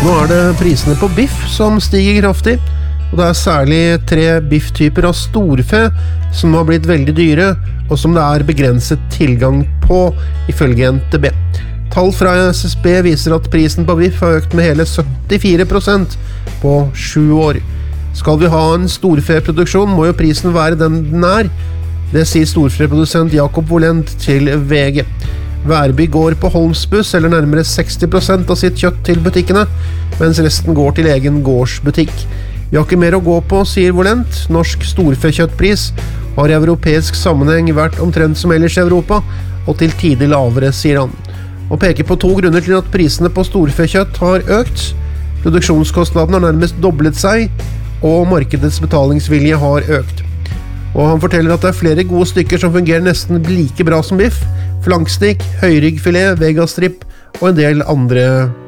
Nå det prisene på biff som stiger kraftig, og det særlig 3 bifftyper av storfe som har blitt veldig dyre, og som det begrenset tilgang på, ifølge NTB. Tall fra SSB viser at prisen på biff har økt med hele 74% på 7 år. Skal vi ha en storfeproduksjon, må jo prisen være den den Det sier storfeprodusent Jakob Volent til VG. Værby går på Holmsbuss, eller nærmere 60% av sitt kjøtt til butikkene, mens resten går til egen gårdsbutikk. Vi har ikke mer å gå på, sier Volent. Norsk storfekjøttpris har i europeisk sammenheng vært omtrent som ellers i Europa, og til tider lavere, sier han. Og peker på 2 grunner til at prisene på storfekjøtt har økt. Produksjonskostnaden har nærmest doblet seg, og markedets betalingsvilje har økt. Og han forteller at det flere gode stykker som fungerer nesten like bra som biff, flankstikk, høyryggfilet, vegastrip og en del andre